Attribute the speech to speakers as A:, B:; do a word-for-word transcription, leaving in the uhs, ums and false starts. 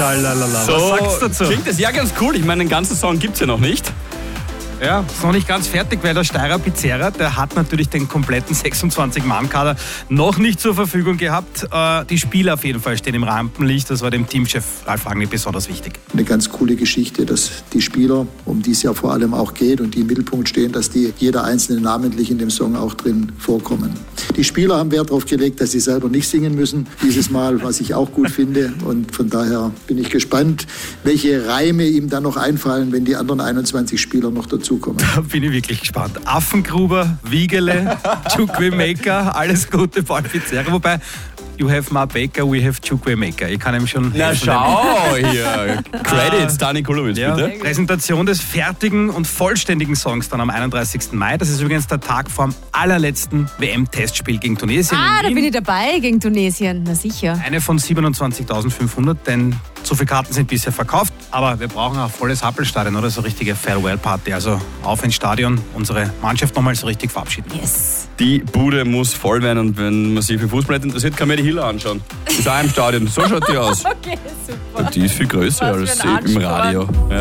A: Schalalala.
B: So
A: Was sagst du dazu?
B: klingt das ja ganz cool. Ich meine, den ganzen Song gibt es ja noch nicht.
A: Ja, ist noch nicht ganz fertig, weil der Steirer Pizzerra, der hat natürlich den kompletten sechsundzwanzig-Mann-Kader noch nicht zur Verfügung gehabt. Äh, die Spieler auf jeden Fall stehen im Rampenlicht. Das war dem Teamchef Ralf Rangnick besonders wichtig.
C: Eine ganz coole Geschichte, dass die Spieler, um die es ja vor allem auch geht und die im Mittelpunkt stehen, dass die jeder einzelne namentlich in dem Song auch drin vorkommen. Die Spieler haben Wert darauf gelegt, dass sie selber nicht singen müssen, dieses Mal, was ich auch gut finde. Und von daher bin ich gespannt, welche Reime ihm dann noch einfallen, wenn die anderen einundzwanzig Spieler noch dazu kommen.
A: Da bin ich wirklich gespannt. Affengruber, Wiegele, Chukwe Maker, alles Gute, Paul Pizzerra. Wobei, you have Ma Baker, we have Chukwe Maker. Ich kann ihm schon
B: Na
A: helfen.
B: schau hier. Credits, Dani Kulowitz,
A: Ja,
B: bitte.
A: Präsentation des fertigen und vollständigen Songs dann am einunddreißigsten Mai. Das ist übrigens der Tag vor dem allerletzten W M-Testspiel gegen Tunesien.
D: Ah,
A: in
D: da
A: Wien.
D: bin ich dabei gegen Tunesien. Na sicher.
A: Eine von siebenundzwanzigtausendfünfhundert, denn so viele Karten sind bisher verkauft. Aber wir brauchen auch volles Happelstadion, oder? So richtige Farewell-Party. Also auf ins Stadion, unsere Mannschaft nochmal so richtig verabschieden.
D: Yes.
B: Die Bude muss voll werden und wenn man sich für Fußball nicht interessiert, kann man die Hiller anschauen. Ist auch im Stadion. So schaut die aus.
D: Okay, super.
B: Die ist viel größer
D: Was
B: als
D: für ein
B: im
D: Ansporn.
B: Radio. Ja.